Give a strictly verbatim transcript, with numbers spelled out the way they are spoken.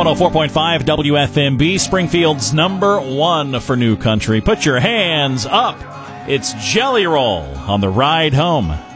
one oh four point five W F M B, Springfield's number one for new country. Put your hands up. It's Jelly Roll on the ride home.